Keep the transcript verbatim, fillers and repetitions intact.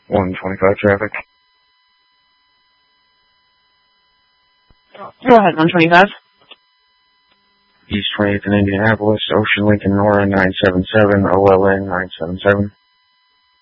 one twenty-five traffic. Go ahead, one twenty-five. East twenty-eighth in Indianapolis, Ocean Lincoln Nora nine seven seven, O L N nine seven seven.